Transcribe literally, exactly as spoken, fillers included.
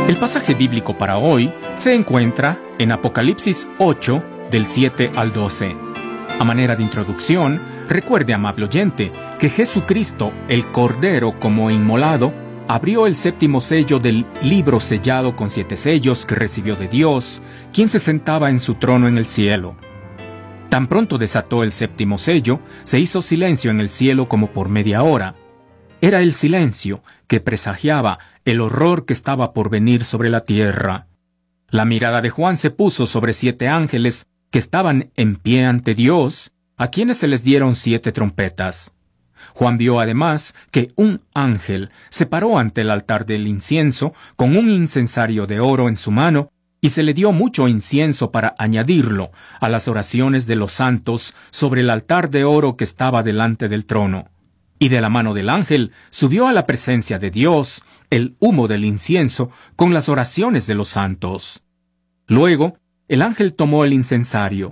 El pasaje bíblico para hoy se encuentra en Apocalipsis ocho, del siete al doce. A manera de introducción, recuerde, amable oyente, que Jesucristo, el Cordero como inmolado, abrió el séptimo sello del libro sellado con siete sellos que recibió de Dios, quien se sentaba en su trono en el cielo. Tan pronto desató el séptimo sello, se hizo silencio en el cielo como por media hora. Era el silencio que presagiaba el horror que estaba por venir sobre la tierra. La mirada de Juan se puso sobre siete ángeles que estaban en pie ante Dios, a quienes se les dieron siete trompetas. Juan vio además que un ángel se paró ante el altar del incienso con un incensario de oro en su mano, y se le dio mucho incienso para añadirlo a las oraciones de los santos sobre el altar de oro que estaba delante del trono. Y de la mano del ángel subió a la presencia de Dios el humo del incienso con las oraciones de los santos. Luego, el ángel tomó el incensario,